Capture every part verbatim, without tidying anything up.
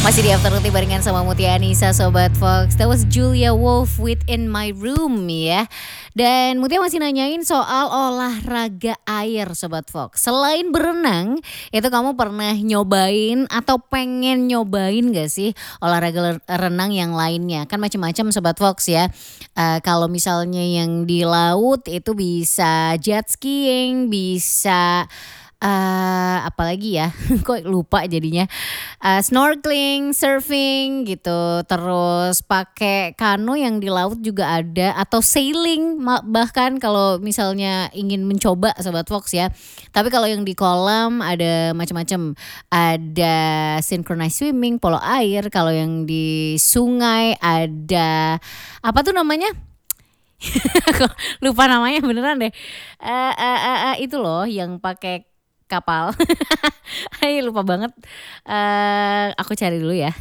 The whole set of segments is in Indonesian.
Masih di After Roti barengan sama Mutia Anissa Sobat Fox. That was Julia Wolf with In My Room ya. Dan Mutia masih nanyain soal olahraga air Sobat Fox. Selain berenang, itu kamu pernah nyobain atau pengen nyobain gak sih olahraga renang yang lainnya? Kan macam-macam Sobat Fox ya. Uh, kalau misalnya yang di laut itu bisa jet skiing, bisa Uh, apalagi ya, kok lupa jadinya. Uh, snorkeling, surfing gitu, terus pakai kano yang di laut juga ada, atau sailing bahkan kalau misalnya ingin mencoba Sobat Fox ya. Tapi kalau yang di kolam ada macam-macam, ada synchronized swimming, polo air. Kalau yang di sungai ada apa tuh namanya? Lupa namanya beneran deh. Uh, uh, uh, uh, itu loh yang pakai kapal. Hai lupa banget. Uh, aku cari dulu ya.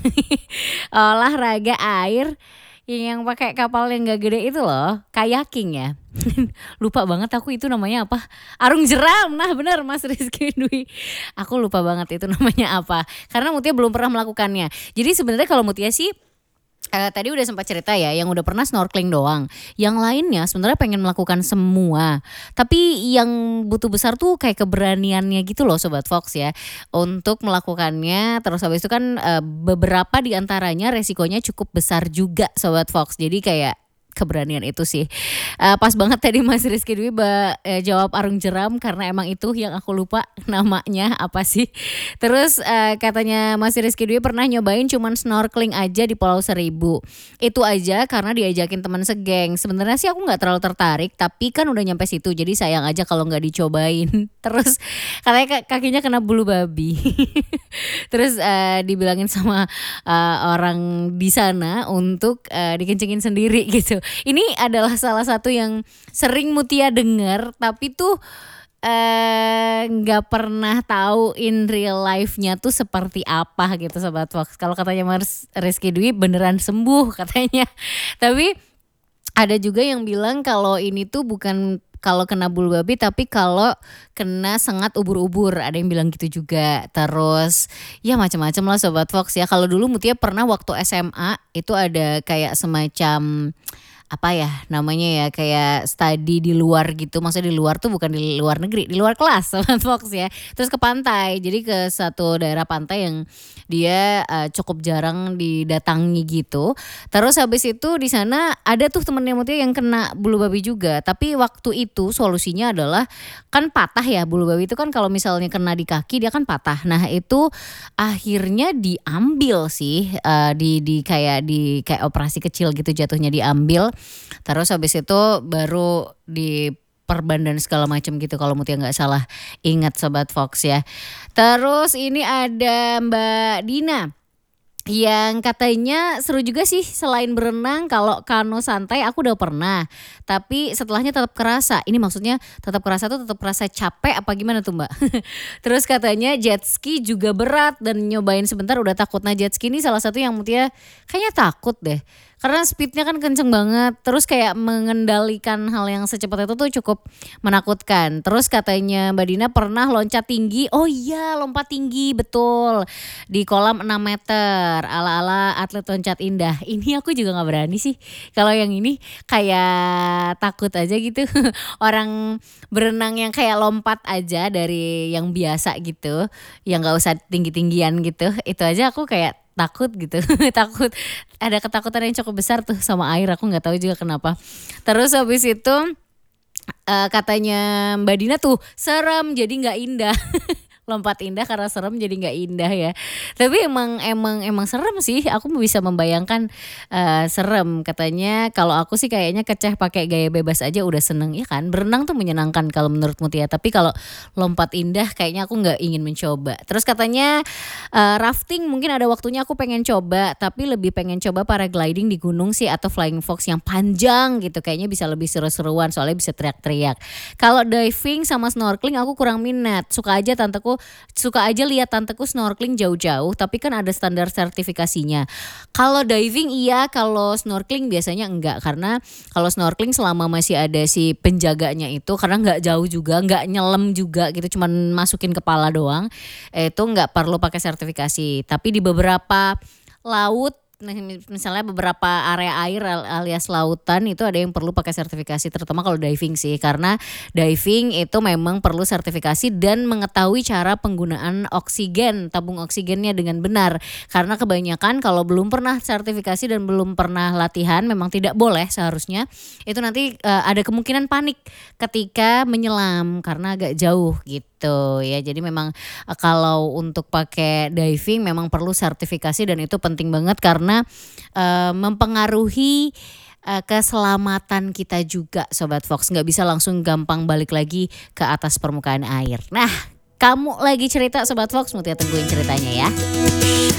Olahraga air yang pakai kapal yang gak gede itu loh, kayaking ya. Lupa banget aku itu namanya apa. Arung jeram. Nah benar Mas Rizky Dwi. Aku lupa banget itu namanya apa. Karena Mutia belum pernah melakukannya. Jadi sebenarnya kalau Mutia sih Uh, tadi udah sempat cerita ya, yang udah pernah snorkeling doang. Yang lainnya sebenarnya pengen melakukan semua. Tapi yang butuh besar tuh kayak keberaniannya gitu loh Sobat Fox ya. Untuk melakukannya, terus habis itu kan uh, beberapa diantaranya resikonya cukup besar juga Sobat Fox. Jadi kayak keberanian itu sih. Uh, pas banget tadi Mas Rizky Dwi ba, eh, jawab arung jeram karena emang itu yang aku lupa namanya apa sih. Terus uh, katanya Mas Rizky Dwi pernah nyobain cuman snorkeling aja di Pulau Seribu. Itu aja karena diajakin teman segeng. Sebenarnya sih aku nggak terlalu tertarik, tapi kan udah nyampe situ jadi sayang aja kalau nggak dicobain. Terus katanya kakinya kena bulu babi. Terus uh, dibilangin sama uh, orang di sana untuk uh, dikencengin sendiri gitu. Ini adalah salah satu yang sering Mutia dengar, tapi tuh nggak uh, pernah tahu in real life-nya tuh seperti apa gitu Sobat Fox. Kalau katanya Mas Rizky Dwi beneran sembuh katanya. Tapi ada juga yang bilang kalau ini tuh bukan kalau kena bulu babi tapi kalau kena sengat ubur-ubur, ada yang bilang gitu juga. Terus ya macam-macam lah Sobat Fox ya. Kalau dulu Mutia pernah waktu S M A itu ada kayak semacam apa ya namanya ya, kayak study di luar gitu. Maksudnya di luar tuh bukan di luar negeri, di luar kelas Sobat Fox ya. Terus ke pantai, jadi ke satu daerah pantai yang dia uh, cukup jarang didatangi gitu. Terus habis itu di sana ada tuh temennya Mutia yang kena bulu babi juga. Tapi waktu itu solusinya adalah kan patah ya, bulu babi itu kan kalau misalnya kena di kaki dia kan patah. Nah itu akhirnya diambil sih uh, di di kayak di kayak operasi kecil gitu jatuhnya, diambil. Terus habis itu baru diperban dan segala macam gitu kalau Mutia nggak salah ingat Sobat Fox ya. Terus ini ada Mbak Dina yang katanya seru juga sih selain berenang. Kalau kano santai aku udah pernah, tapi setelahnya tetap kerasa. Ini maksudnya tetap kerasa tuh tetap kerasa capek apa gimana tuh Mbak? Terus katanya jet ski juga berat dan nyobain sebentar udah takut. Nah jet ski ini salah satu yang Mutia kayaknya takut deh. Karena speednya kan kenceng banget. Terus kayak mengendalikan hal yang secepat itu tuh cukup menakutkan. Terus katanya Mbak Dina pernah loncat tinggi. Oh iya lompat tinggi betul. Di kolam enam meter ala-ala atlet loncat indah. Ini aku juga gak berani sih. Kalau yang ini kayak takut aja gitu. Orang berenang yang kayak lompat aja dari yang biasa gitu. Yang gak usah tinggi-tinggian gitu. Itu aja aku kayak takut gitu. Takut, ada ketakutan yang cukup besar tuh sama air, aku nggak tahu juga kenapa. Terus habis itu uh, katanya Mbak Dina tuh serem jadi nggak indah. Lompat indah karena serem jadi nggak indah ya. Tapi emang emang emang serem sih. Aku bisa membayangkan uh, serem. Katanya kalau aku sih kayaknya keceh pakai gaya bebas aja udah seneng ya kan. Berenang tuh menyenangkan kalau menurut Mutia. Tapi kalau lompat indah kayaknya aku nggak ingin mencoba. Terus katanya uh, rafting mungkin ada waktunya aku pengen coba. Tapi lebih pengen coba paragliding di gunung sih atau flying fox yang panjang gitu. Kayaknya bisa lebih seru-seruan soalnya bisa teriak-teriak. Kalau diving sama snorkeling aku kurang minat. Suka aja tanteku suka aja lihat tanteku snorkeling jauh-jauh, tapi kan ada standar sertifikasinya. Kalau diving iya, kalau snorkeling biasanya enggak, karena kalau snorkeling selama masih ada si penjaganya itu, karena nggak jauh juga, nggak nyelam juga gitu, cuman masukin kepala doang, itu nggak perlu pakai sertifikasi. Tapi di beberapa laut, nah, misalnya beberapa area air alias lautan itu ada yang perlu pakai sertifikasi, terutama kalau diving sih, karena diving itu memang perlu sertifikasi dan mengetahui cara penggunaan oksigen, tabung oksigennya dengan benar. Karena kebanyakan kalau belum pernah sertifikasi dan belum pernah latihan, memang tidak boleh seharusnya, itu nanti uh, ada kemungkinan panik ketika menyelam karena agak jauh gitu ya. Jadi memang uh, kalau untuk pakai diving memang perlu sertifikasi dan itu penting banget karena Uh, mempengaruhi uh, keselamatan kita juga Sobat Fox. Nggak bisa langsung gampang balik lagi ke atas permukaan air. Nah, kamu lagi cerita Sobat Fox, Mutia tungguin ceritanya ya.